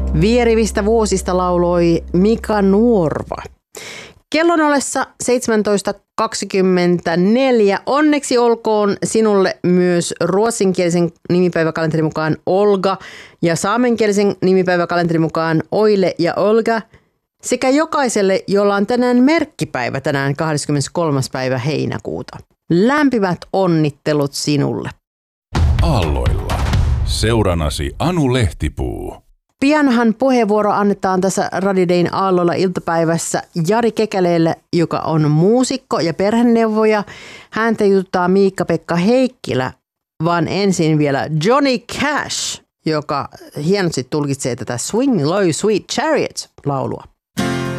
Vierivistä vuosista lauloi Mika Nuorva. Kellon ollessa 17.24. Onneksi olkoon sinulle myös ruotsinkielisen nimipäiväkalenterin mukaan Olga ja saamenkielisen nimipäiväkalenterin mukaan Oile ja Olga sekä jokaiselle, jolla on tänään merkkipäivä tänään 23. päivä heinäkuuta. Lämpimät onnittelut sinulle. Aalloilla. Seuranasi Anu Lehtipuu. Pianhan puheenvuoro annetaan tässä Radio Dayn Aalloilla iltapäivässä Jari Kekäleelle, joka on muusikko ja perheneuvoja. Häntä jututtaa Miikka-Pekka Heikkilä, vaan ensin vielä Johnny Cash, joka hienosti tulkitsee tätä Swing Low Sweet Chariot -laulua.